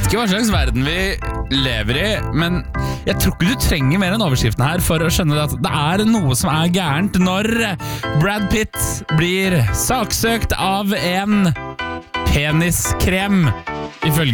vet ikke hva slags verden vi lever i, men jeg tror ikke du trenger mer enn overskriften her for å skjønne at det er noe som er gærent når Brad Pitt blir saksøkt av en peniskrem, ifølge